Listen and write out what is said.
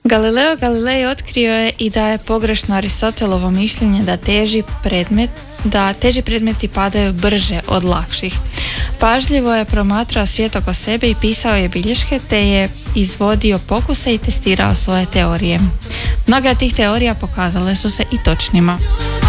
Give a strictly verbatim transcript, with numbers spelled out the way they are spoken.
Galileo Galilei otkrio je i da je pogrešno Aristotelovo mišljenje da teži predmet da teži predmeti padaju brže od lakših. Pažljivo je promatrao svijet oko sebe i pisao je bilješke, te je izvodio pokuse i testirao svoje teorije. Mnoge od tih teorija pokazale su se i točnima.